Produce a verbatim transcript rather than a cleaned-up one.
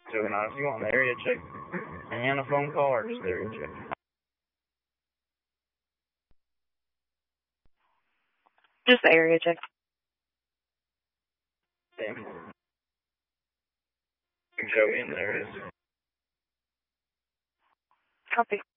So when I you want the area check and a phone call or just the area check? Just the area check. Damn. Joe in there is. Copy.